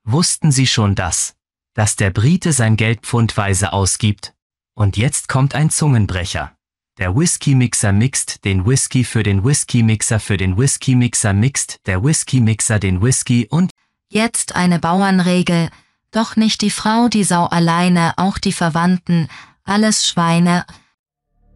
Wussten Sie schon das? Dass der Brite sein Geld pfundweise ausgibt? Und jetzt kommt ein Zungenbrecher. Der Whisky-Mixer mixt den Whisky für den Whisky-Mixer für den Whisky-Mixer mixt der Whisky-Mixer den Whisky und Jetzt eine Bauernregel, doch nicht die Frau die Sau alleine, auch die Verwandten, alles Schweine,